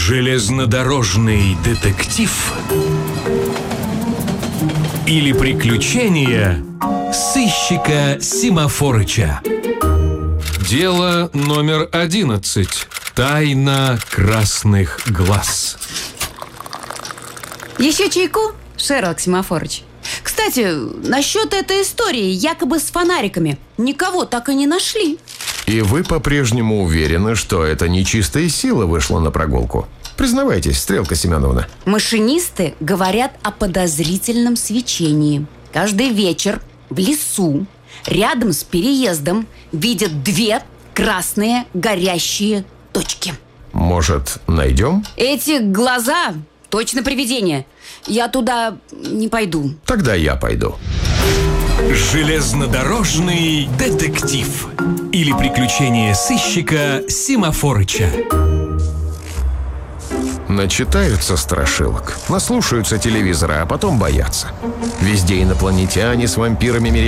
Железнодорожный детектив или приключения сыщика Семафорыча. Дело номер 11. Тайна красных глаз. Еще чайку, Шерлок Семафорыч? Кстати, насчет этой истории, якобы с фонариками, никого так и не нашли. И вы по-прежнему уверены, что это нечистая сила вышла на прогулку? Признавайтесь, Стрелка Семеновна. Машинисты говорят о подозрительном свечении. Каждый вечер в лесу, рядом с переездом, видят две красные горящие точки. Может, найдем? Эти глаза точно привидения. Я туда не пойду. Тогда я пойду. Железнодорожный детектив или приключения сыщика Семафорыча. Начитаются страшилок, наслушаются телевизора, а потом боятся. Везде инопланетяне с вампирами